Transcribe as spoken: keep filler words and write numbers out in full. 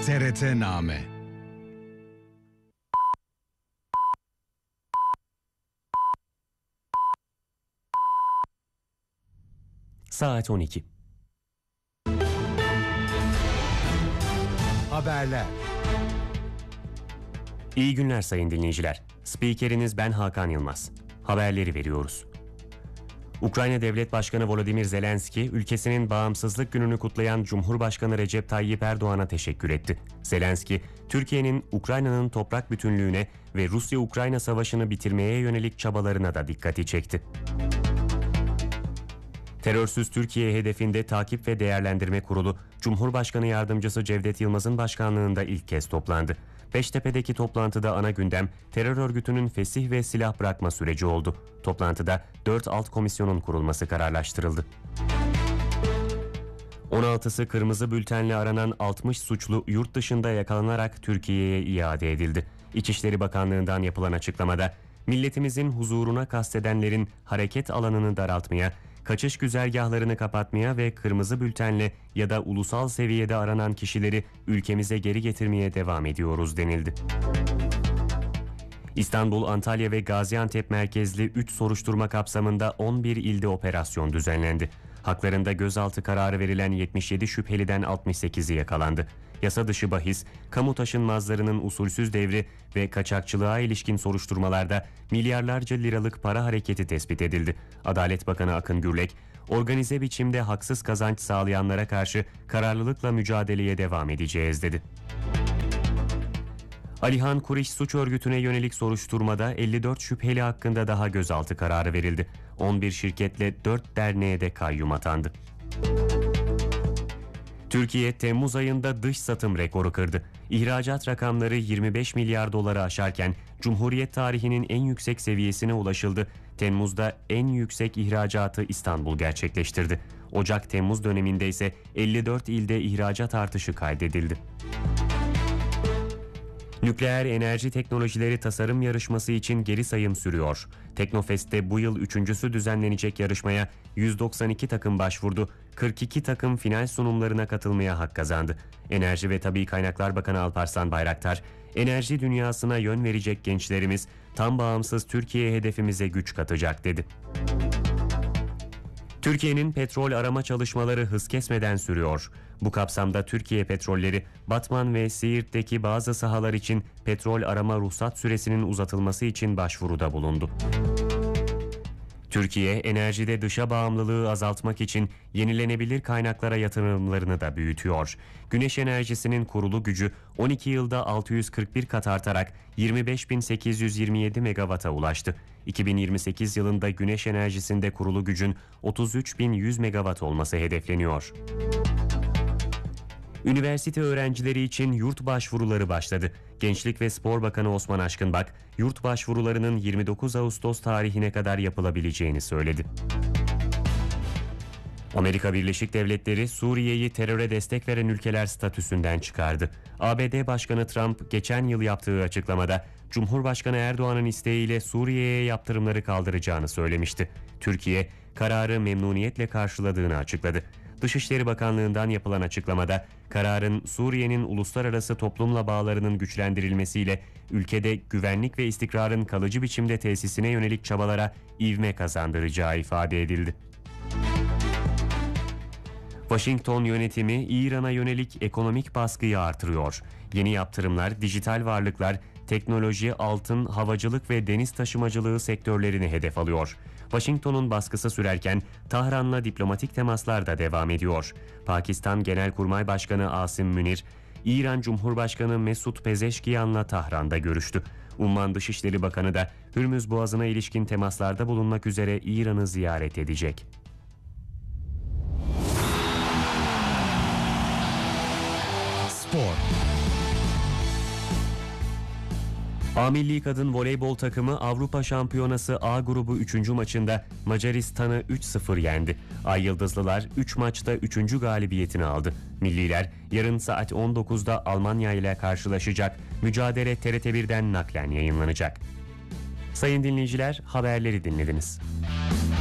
T R T-Name. Saat on iki. Haberler. İyi günler sayın dinleyiciler. Spikeriniz ben Hakan Yılmaz. Haberleri veriyoruz. Ukrayna Devlet Başkanı Volodymyr Zelenski, ülkesinin bağımsızlık gününü kutlayan Cumhurbaşkanı Recep Tayyip Erdoğan'a teşekkür etti. Zelenski, Türkiye'nin Ukrayna'nın toprak bütünlüğüne ve Rusya-Ukrayna savaşını bitirmeye yönelik çabalarına da dikkati çekti. Terörsüz Türkiye hedefinde Takip ve Değerlendirme Kurulu, Cumhurbaşkanı Yardımcısı Cevdet Yılmaz'ın başkanlığında ilk kez toplandı. Beştepe'deki toplantıda ana gündem terör örgütünün fesih ve silah bırakma süreci oldu. Toplantıda dört alt komisyonun kurulması kararlaştırıldı. on altısı kırmızı bültenle aranan altmış suçlu yurt dışında yakalanarak Türkiye'ye iade edildi. İçişleri Bakanlığı'ndan yapılan açıklamada, milletimizin huzuruna kastedenlerin hareket alanını daraltmaya, kaçış güzergahlarını kapatmaya ve kırmızı bültenle ya da ulusal seviyede aranan kişileri ülkemize geri getirmeye devam ediyoruz denildi. İstanbul, Antalya ve Gaziantep merkezli üç soruşturma kapsamında on bir ilde operasyon düzenlendi. Haklarında gözaltı kararı verilen yetmiş yedi şüpheliden altmış sekizi yakalandı. Yasa dışı bahis, kamu taşınmazlarının usulsüz devri ve kaçakçılığa ilişkin soruşturmalarda milyarlarca liralık para hareketi tespit edildi. Adalet Bakanı Akın Gürlek, organize biçimde haksız kazanç sağlayanlara karşı kararlılıkla mücadeleye devam edeceğiz dedi. Alihan Kuriş suç örgütüne yönelik soruşturmada elli dört şüpheli hakkında daha gözaltı kararı verildi. on bir şirketle dört derneğe de kayyum atandı. Türkiye Temmuz ayında dış satım rekoru kırdı. İhracat rakamları yirmi beş milyar doları aşarken Cumhuriyet tarihinin en yüksek seviyesine ulaşıldı. Temmuz'da en yüksek ihracatı İstanbul gerçekleştirdi. Ocak-Temmuz döneminde ise elli dört ilde ihracat artışı kaydedildi. Nükleer enerji teknolojileri tasarım yarışması için geri sayım sürüyor. Teknofest'te bu yıl üçüncüsü düzenlenecek yarışmaya yüz doksan iki takım başvurdu. kırk iki takım final sunumlarına katılmaya hak kazandı. Enerji ve Tabii Kaynaklar Bakanı Alparslan Bayraktar, enerji dünyasına yön verecek gençlerimiz tam bağımsız Türkiye hedefimize güç katacak dedi. Türkiye'nin petrol arama çalışmaları hız kesmeden sürüyor. Bu kapsamda Türkiye Petrolleri, Batman ve Siirt'teki bazı sahalar için petrol arama ruhsat süresinin uzatılması için başvuruda bulundu. Türkiye, enerjide dışa bağımlılığı azaltmak için yenilenebilir kaynaklara yatırımlarını da büyütüyor. Güneş enerjisinin kurulu gücü on iki yılda altı yüz kırk bir kat artarak yirmi beş bin sekiz yüz yirmi yedi megawata ulaştı. iki bin yirmi sekiz yılında güneş enerjisinde kurulu gücün otuz üç bin yüz megawatt olması hedefleniyor. Üniversite öğrencileri için yurt başvuruları başladı. Gençlik ve Spor Bakanı Osman Aşkınbak, yurt başvurularının yirmi dokuz Ağustos tarihine kadar yapılabileceğini söyledi. Amerika Birleşik Devletleri Suriye'yi teröre destek veren ülkeler statüsünden çıkardı. A B D Başkanı Trump geçen yıl yaptığı açıklamada Cumhurbaşkanı Erdoğan'ın isteğiyle Suriye'ye yaptırımları kaldıracağını söylemişti. Türkiye kararı memnuniyetle karşıladığını açıkladı. Dışişleri Bakanlığı'ndan yapılan açıklamada kararın Suriye'nin uluslararası toplumla bağlarının güçlendirilmesiyle ülkede güvenlik ve istikrarın kalıcı biçimde tesisine yönelik çabalara ivme kazandıracağı ifade edildi. Washington yönetimi İran'a yönelik ekonomik baskıyı artırıyor. Yeni yaptırımlar, dijital varlıklar, teknoloji, altın, havacılık ve deniz taşımacılığı sektörlerini hedef alıyor. Washington'un baskısı sürerken Tahran'la diplomatik temaslar da devam ediyor. Pakistan Genelkurmay Başkanı Asim Münir, İran Cumhurbaşkanı Mesut Pezeşkiyan'la Tahran'da görüştü. Umman Dışişleri Bakanı da Hürmüz Boğazı'na ilişkin temaslarda bulunmak üzere İran'ı ziyaret edecek. Spor. A Milli Kadın Voleybol takımı Avrupa Şampiyonası A grubu üçüncü maçında Macaristan'ı üç sıfır yendi. Ay Yıldızlılar üç maçta üçüncü galibiyetini aldı. Milliler yarın saat on dokuzda Almanya ile karşılaşacak. Mücadele T R T birden naklen yayınlanacak. Sayın dinleyiciler, haberleri dinlediniz.